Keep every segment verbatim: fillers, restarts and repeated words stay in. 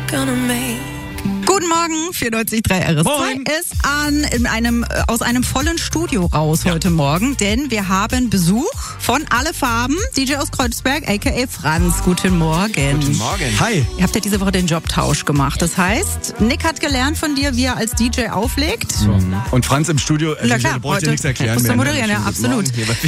gonna make. Guten Morgen, vierundneunzig Komma drei R S zwei ist an in einem, aus einem vollen Studio raus ja. heute Morgen, denn wir haben Besuch von Alle Farben, D J aus Kreuzberg, aka Franz. Guten Morgen. Guten Morgen. Hi. Ihr habt ja diese Woche den Jobtausch gemacht. Das heißt, Nick hat gelernt von dir, wie er als D J auflegt. So. Und Franz im Studio, Na klar, du brauchst dir nichts erklären musst mehr. du moderieren, Ne? ja, absolut.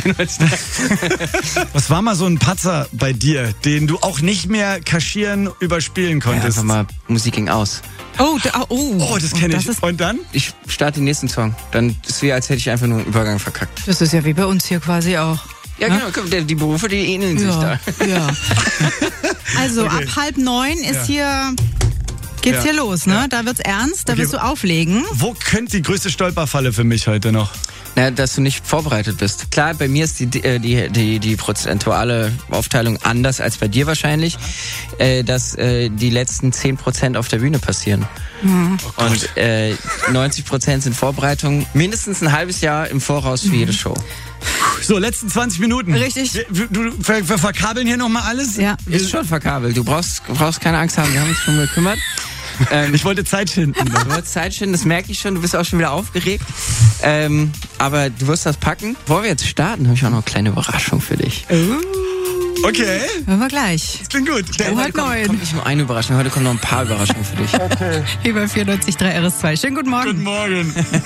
Was war mal so ein Patzer bei dir, den du auch nicht mehr kaschieren, überspielen konntest? Ja, einfach mal, Musik ging aus. Oh, da, oh. oh, das kenne ich. Ist, und dann? Ich starte den nächsten Song. Dann ist es wie, als hätte ich einfach nur einen Übergang verkackt. Das ist ja wie bei uns hier quasi auch. Ja, ja? genau. Die Berufe, die ähneln ja, sich da. Ja. Also, okay. ab halb neun ist ja. hier... Geht's ja. hier los, ne? Ja. Da wird's ernst, da okay. wirst du auflegen. Wo könnte die größte Stolperfalle für mich heute noch? Na, dass du nicht vorbereitet bist. Klar, bei mir ist die, die, die, die prozentuale Aufteilung anders als bei dir wahrscheinlich, äh, dass äh, die letzten zehn Prozent auf der Bühne passieren. Mhm. Oh und äh, neunzig Prozent sind Vorbereitungen, mindestens ein halbes Jahr im Voraus für mhm. jede Show. So, letzten zwanzig Minuten. Richtig. Wir, du, wir, wir verkabeln hier nochmal alles? Ja. Ist schon verkabelt. Du brauchst, brauchst keine Angst haben, wir haben uns schon gekümmert. Ähm, ich wollte Zeit schinden. Du wolltest Zeit schinden, das merke ich schon. Du bist auch schon wieder aufgeregt. Ähm, aber du wirst das packen. Bevor wir jetzt starten, habe ich auch noch eine kleine Überraschung für dich. Uh, okay. Hören wir gleich. Das klingt gut. Oh, heute kommt, kommt nicht nur eine Überraschung, heute kommen noch ein paar Überraschungen für dich. Okay. Hier bei vierundneunzig Komma drei R S zwei. Schönen guten Morgen. Guten Morgen.